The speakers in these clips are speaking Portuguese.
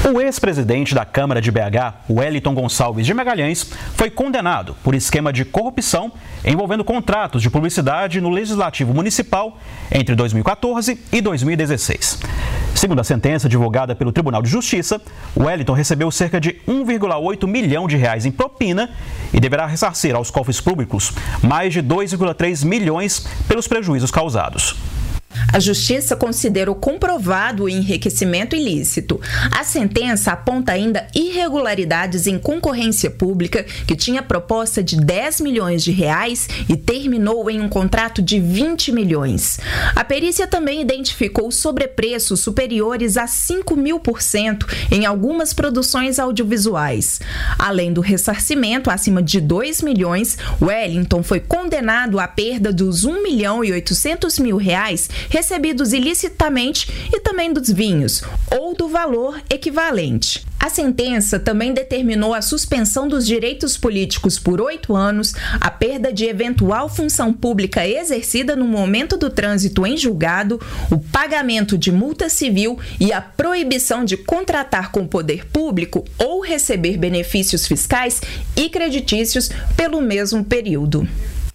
O ex-presidente da Câmara de BH, Wellington Gonçalves de Magalhães, foi condenado por esquema de corrupção envolvendo contratos de publicidade no Legislativo Municipal entre 2014 e 2016. Segundo a sentença divulgada pelo Tribunal de Justiça, Wellington recebeu cerca de 1,8 milhão de reais em propina e deverá ressarcir aos cofres públicos mais de 2,3 milhões pelos prejuízos causados. A Justiça considerou comprovado o enriquecimento ilícito. A sentença aponta ainda irregularidades em concorrência pública, que tinha proposta de 10 milhões de reais e terminou em um contrato de 20 milhões. A perícia também identificou sobrepreços superiores a 5.000% em algumas produções audiovisuais. Além do ressarcimento acima de 2 milhões, Wellington foi condenado à perda dos 1.800.000 reais recebidos ilicitamente e também dos vinhos, ou do valor equivalente. A sentença também determinou a suspensão dos direitos políticos por 8 anos, a perda de eventual função pública exercida no momento do trânsito em julgado, o pagamento de multa civil e a proibição de contratar com o poder público ou receber benefícios fiscais e creditícios pelo mesmo período.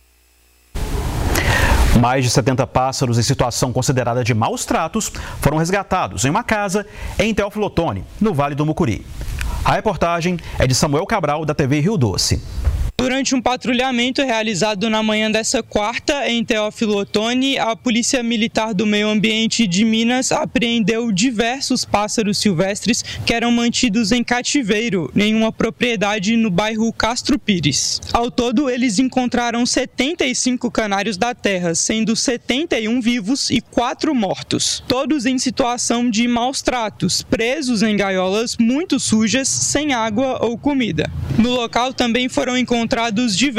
Mais de 70 pássaros em situação considerada de maus tratos foram resgatados em uma casa em Teófilo Otoni, no Vale do Mucuri. A reportagem é de Samuel Cabral, da TV Rio Doce. Durante um patrulhamento realizado na manhã dessa quarta em Teófilo Otoni, a Polícia Militar do Meio Ambiente de Minas apreendeu diversos pássaros silvestres que eram mantidos em cativeiro em uma propriedade no bairro Castro Pires. Ao todo, eles encontraram 75 canários da terra, sendo 71 vivos e 4 mortos, todos em situação de maus tratos, presos em gaiolas muito sujas, sem água ou comida. No local também foram encontrados diversos